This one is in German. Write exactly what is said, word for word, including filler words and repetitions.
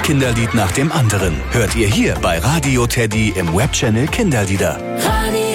Kinderlied nach dem anderen hört ihr hier bei Radio Teddy im Webchannel Kinderlieder. Radio